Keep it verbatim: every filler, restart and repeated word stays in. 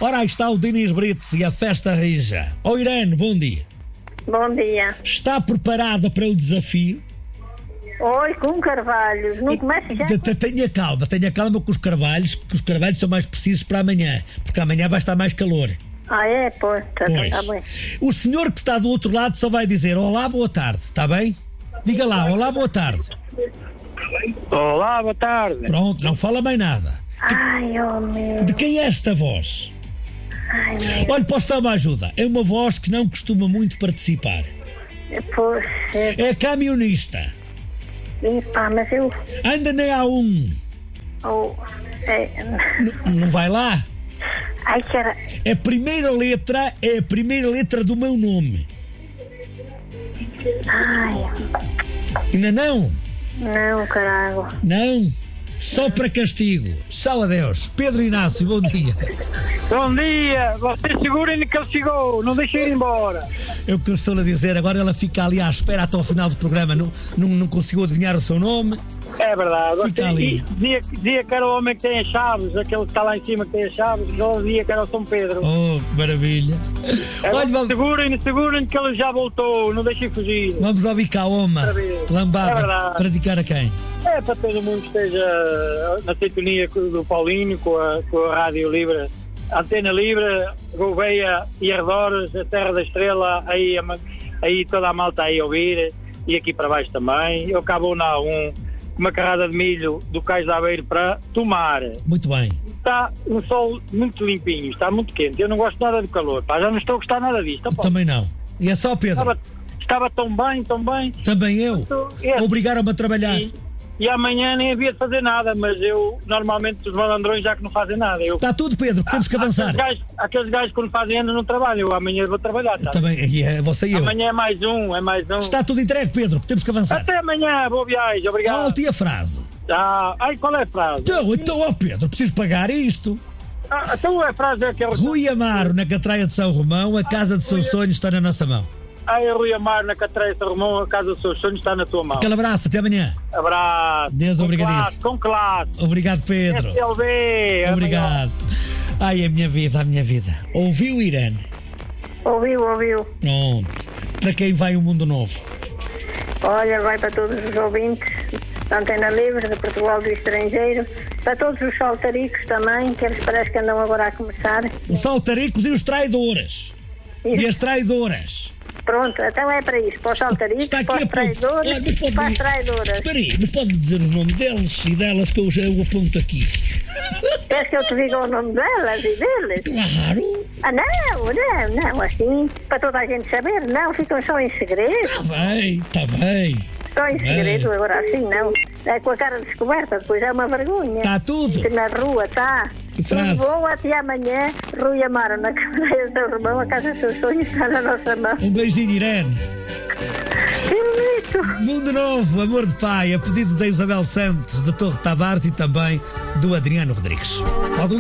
Ora, aí está o Dinis Brito e a festa rija. Ó Irene, bom dia. Bom dia. Está preparada para o desafio? Oi, com Carvalhos, não começa já? Tenha calma, tenha calma com os carvalhos, que os carvalhos são mais precisos para amanhã, porque amanhã vai estar mais calor. Ah, é? Pois, está tá bem. O senhor que está do outro lado só vai dizer olá, boa tarde, está bem? Diga lá, olá, boa tarde. Olá, boa tarde. Pronto, não fala mais nada. Ai, oh meu. De quem é esta voz? Ai, meu. Olha, posso dar uma ajuda? É uma voz que não costuma muito participar. Pois, é. É camionista. Epá, mas eu... Anda na A um. Oh, é... N- não vai lá? Ai, que era... A primeira letra é a primeira letra do meu nome. Ai, Ainda não? não, caralho. Não? Só para castigo. Tchau, adeus. Pedro Inácio, bom dia. Bom dia. Vocês segurem que ele chegou. Não deixem ir embora. É o que eu estou a dizer. Agora ela fica ali à espera até ao final do programa. Não, não, não conseguiu adivinhar o seu nome. É verdade. Fica Você ali. Dizia, dizia que era o homem que tem as chaves, aquele que está lá em cima que tem as chaves. Ele dizia que era o São Pedro. Oh, que maravilha. É, Olha, vamos, segurem, segurem que ele já voltou. Não deixem fugir. vamos ouvir cá, Oma. Outra vez. É Lambada. verdade. Para dedicar a quem? É para todo mundo que esteja na sintonia do Paulinho, com a, com a Rádio Livre, a Antena Livre, Gouveia e Arredores, a Terra da Estrela, aí, a- aí toda a malta aí a ouvir, e aqui para baixo também. Eu acabo na A um, uma carrada de milho do Cais de Aveiro para tomar. Muito bem. Está um sol muito limpinho, está muito quente, eu não gosto nada do calor, pá, já não estou a gostar nada disto. Opa, Também não. E é só Pedro. estava, estava tão bem, tão bem. Também eu. É. Obrigaram-me a trabalhar. E, e amanhã nem havia de fazer nada, mas eu, normalmente, os malandrões já que não fazem nada. Eu, Está tudo, Pedro, que temos que avançar. Aqueles gajos, aqueles gajos quando fazem anos não trabalham, eu amanhã vou trabalhar, tá? Também, e é você e eu. Amanhã é mais um, é mais um. Está tudo entregue, Pedro, que temos que avançar. Até amanhã, boa viagem, obrigado. Alta e a frase. Ah, ai, qual é a frase? Então, então, ó Pedro, preciso pagar isto. Ah, então a frase é que eu... Rui Amaro, na Catraia de São Romão, a casa de seus sonhos está na nossa mão. Ai, Rui Amaro, na Catreia de São Romão, a casa dos seus sonhos está na tua mão. Aquele abraço, até amanhã. Abraço. Deus, com obrigadíssimo. classe, com classe. Obrigado, Pedro. S L B. Obrigado. Ai, a minha vida, a minha vida. Ouviu, Irene? Ouviu, ouviu. Pronto. Para quem vai o mundo novo? Olha, vai para todos os ouvintes da Antena Livre, de Portugal do estrangeiro, para todos os saltaricos também, que eles parece que andam agora a começar. Os saltaricos e os traidores. E as traidoras. Pronto, então é para isso, para os saltaricos, Está para aqui os a ponto. traidores Olha, mas pode e para as dizer- traidoras. Espera aí, mas pode dizer o nome deles e delas que eu já eu aponto aqui. Queres que eu te diga o nome delas e deles? Claro. Ah, não, não, não, assim, para toda a gente saber, não, ficam só em segredo, Está bem, está bem. só em Bem. segredo, agora assim não. É com a cara descoberta, depois é uma vergonha. Está tudo. Que na rua está. Que frase. Bom, até amanhã, Rui Amaro, na Câmara de São Romão, a casa dos seus sonhos está na nossa mão. Um beijinho, Irene. Que bonito! Mundo Novo, Amor de Pai, a pedido da Isabel Santos, da Torre Tavares e também do Adriano Rodrigues. Pode